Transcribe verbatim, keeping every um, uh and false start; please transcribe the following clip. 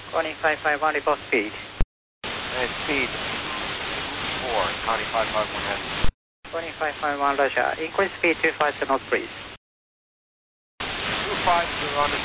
Connie five five one, report speed. Uh, speed four, Connie five five one head. Connie five five one, Roger. Increase speed two five to knots, please. two five to on the